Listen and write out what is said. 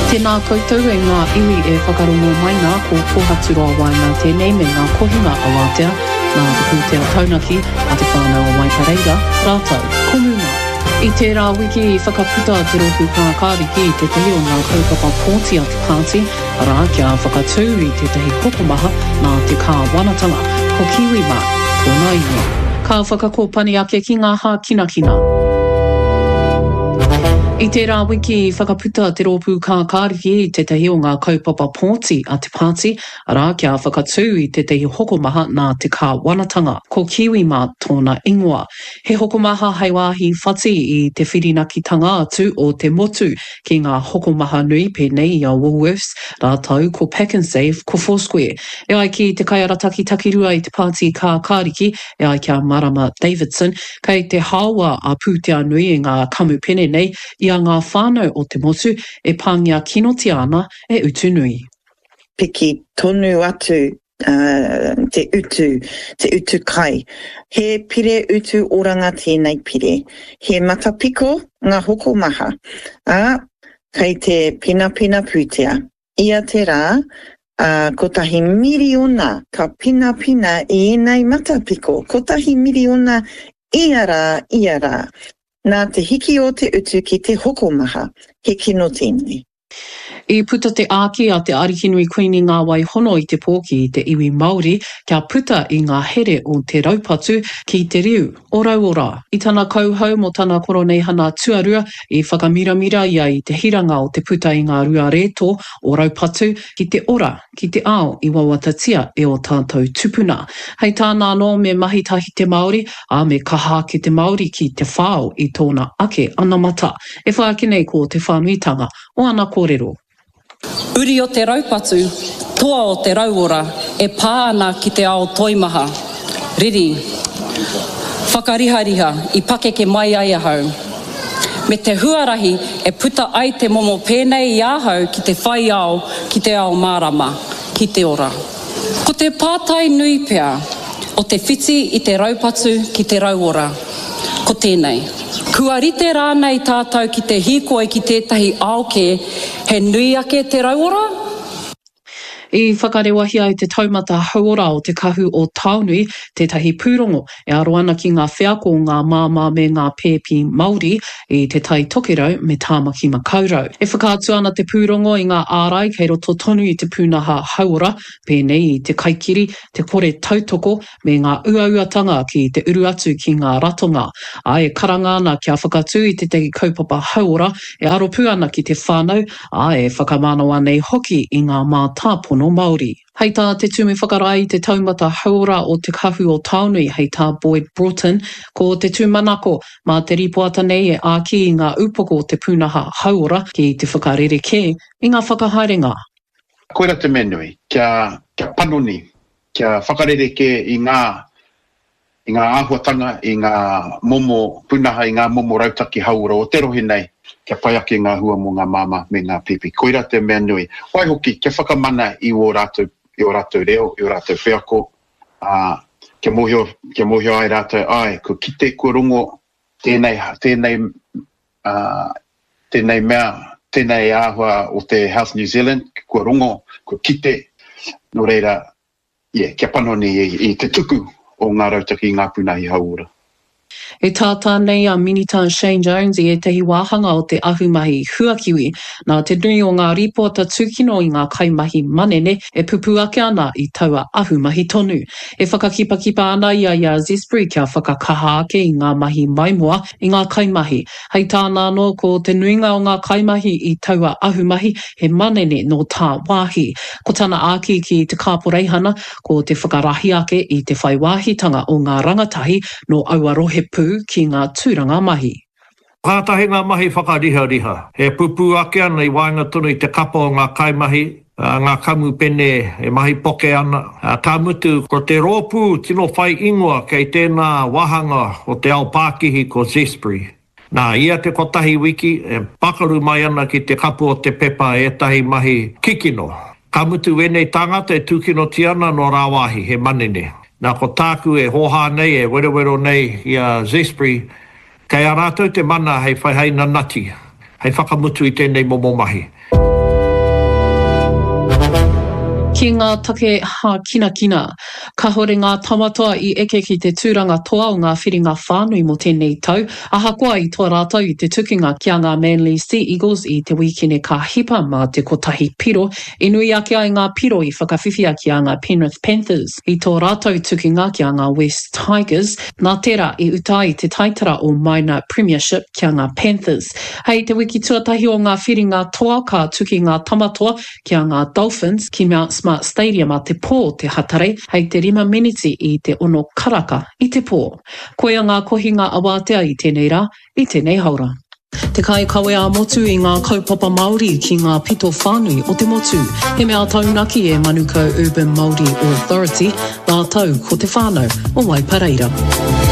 Tēnā koutou e ngā iwi e whakarongo mai ngā ko kohatura wai ngā tēnei me ngā kohinga awatea, ngā te pūtea taunaki a te whānau o Waipareira, rātou, kumuna. I tērā wiki I whakaputa te roku kākāriki I te tehi o ngā kaupapa pōti a te pāti, arā kia whakatū I te tehi hokomaha nā te kā wanatanga, ko kiwi mā, tōna iwi. Ka whakakōpani ake ki ngā hā kinakina. I tērā wiki I whakaputa te rōpū kākāriki I te tehi o ngā kaupapa pōti a te pāti, arā kia whakatū I te tehi hokomaha nā te kā wanatanga, ko kiwi mā tōna ingoa. He hokomaha hei wāhi whati I te whirinakitanga atu o te motu ki ngā hokomaha nui pēnei I a Woolworths, rātau ko Pack and Save, ko Foursquare. E ai ki te kaiarataki takirua I te pāti kākāriki, e ai kia Marama Davidson, kei te hawa a pūtea nui I ngā kamupene nei, I a ngā whānau o te motu e pāngia kinoti ana e utu nui. Piki tonu atu te utu kai. He pire utu oranga tēnei pire. He matapiko ngā hokomaha. Kei te pina pūtea. Ia te rā, ko tahi miriona ka pina I enei matapiko. Ko tahi miriona ia rā. Nā te hiki o te utu ki te hokomaha, he kino tēnei. I puta te āki a te arihinui kuini ngā wai hono I te pōki I te iwi Māori, kia puta I ngā here o te raupatu ki te riu, ora. I tana kauhau mo tana koronehana tuarua, I whakamiramira ia I te hiranga o te puta I ngā rua reto o raupatu ki te ora, ki te ao I wawatatia e o tātou tupuna. Hei tāna no me mahitahi te Māori, a me kaha ki te Māori ki te whāo I tōna ake anamata. E whaakinei ko te whānuitanga o ana kōrero. Uri o te raupatu, toa o te rauora, e pāna ki te ao toimaha. Riri, whakariha I pakeke mai ai ahau. Me te huarahi e puta ai te momo pēnei I ahau ki te whai ao, ki te ao mārama, ki te ora. Ko te pātai nui pea, o te whiti I te raupatu ki te rauora. Ko tēnei. Kua rite rānei tātou ki te hikoe ki tētahi aoke, he nui ake te rauora? I whakarewahi ai te taumata hauora o te kahu o Taunui, tētahi pūrongo, e aro ana ki ngā whiako o ngā māmā me ngā pēpi Māori I te tai tokerau me tāmaki makaurau. E whakaatu ana te pūrongo I ngā ārai kei roto tonu I te pūnaha hauora, pēnei I te kaikiri, te kore tautoko, me ngā uauatanga ki te uru atu ki ngā ratonga. Ai e karanga ana kia whakatu I te teki kaupapa hauora, e aro pū ana ki te whānau, ai e whakamanawa nei hoki I ngā mātāpono Māori. Hei tā te tumi whakarai te taumata hauora o te kahu o Taunui hei tā Boyd Broughton, ko te tūmanako mā te ripoata nei e āki I ngā upoko o te pūnaha hauora ki te whakarereke I ngā whakahaerenga. Koira te menui, kia panoni, kia whakarereke I ngā āhuatanga, I ngā momo pūnaha, I ngā momo rautaki hauora o te rohi nei. Kia pai ake ngā hua mo ngā māma me ngā pipi. Koira te mea nui. Wai hoki, kia whakamana I o rātou reo, I o rātou whiako. Kia mohio ai rātou ai, ko kite, ko rongo, tēnei mea, tēnei āhua o te Health New Zealand, ko rongo, ko kite. No reira, kia panoni I te tuku o ngā rautaki I ngā pūnahi hauora. E tātā nei a Minitan Shane Jones I e tehi wāhanga o te ahumahi huakiwi, nā te nui o ngā ripota tūkino I ngā kaimahi manene e pupu ake ana I taua ahumahi tonu. E whakakipakipa ana ia Zespri kia whakakaha ake I ngā mahi maimoa I ngā kaimahi. Hei tāna no ko te nuinga o ngā kaimahi I taua ahumahi he manene no tā wāhi. Ko tana āki ki te kāporeihana ko te whakarahi ake I te whaiwāhitanga o ngā rangatahi no Awarohe Pū ki ngā tūranga mahi. Kātahi ngā mahi whakariha. He pupu ake ana I wainga tonu I te kapa o ngā kaimahi, ngā kamu pene e mahi poke ana. Tā mutu ko te rōpū tino whai ingoa kei tēnā wahanga o te ao Pākihi ko Zespri. Nā, ia te kotahi wiki e pakaru mai ana ki te kapu o te pepa e tahi mahi kikino. Ka mutu wenei tangata e tūkino tiana no rāwahi he manene. Nā ko tāku e hoha nei e werewero nei I a Zespri, kei a rātou te mana hei whaiheina nati, hei whakamutu I tēnei momo mahi. Ki ngā take ha kina kina, ka hore ngā tamatoa I eke ki te tūranga toa o ngā whiringa whānui mo tēnei tau, ahakoa I tō rātou I te tukinga kia ngā Manly Sea Eagles I te wikine ka hipa mā te kotahi piro, I nui ake ai ngā piro I whakawhiwhia ki a ngā Penrith Panthers, I tō rātou tukinga ki a ngā West Tigers, nā tērā I utai te taitara o Minor Premiership ki a ngā Panthers. Hei te wiki tuatahi o ngā whiringa toa ka tuki ngā tamatoa ki a ngā Dolphins ki Mount Smart Stadium a te pō te hatare, hei te 5 miniti I te ono karaka I te pō. Koia ngā kohinga awatea I tēnei rā, I tēnei haura. Te kai kawe a motu I ngā kaupapa Māori ki ngā pito whānui o te motu. He mea taunaki e Manukau Urban Māori Authority, nā tau ko te whānau o Waipareira.